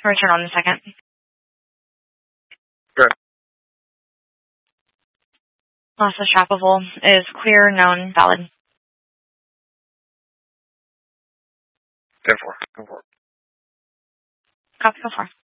Return on the second. Good. Loss of Shoppable is clear, known, valid. 10-4. 10-4. Copy, go far.